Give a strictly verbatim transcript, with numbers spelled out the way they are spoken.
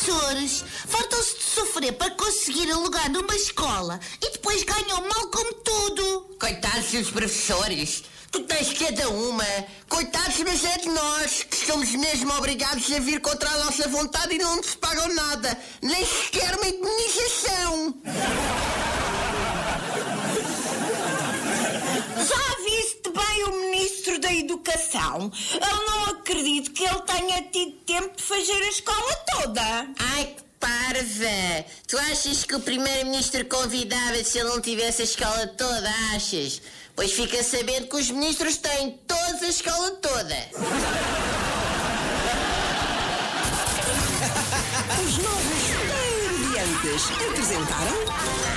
professores fartam-se de sofrer para conseguir lugar numa escola e depois ganham mal como tudo. Coitados dos professores. Tu tens cada uma. Coitados, mas é de nós, que somos mesmo obrigados a vir contra a nossa vontade e não nos pagam nada. Nem sequer uma indemnização. Já viste bem o Ministro da Educação? Eu não acredito que ele tenha tido tempo de fazer a escola toda. Ai, que parva. Tu achas que o Primeiro-Ministro convidava se ele não tivesse a escola toda, achas? Pois fica sabendo que os ministros têm toda a escola toda. Os novos comediantes apresentaram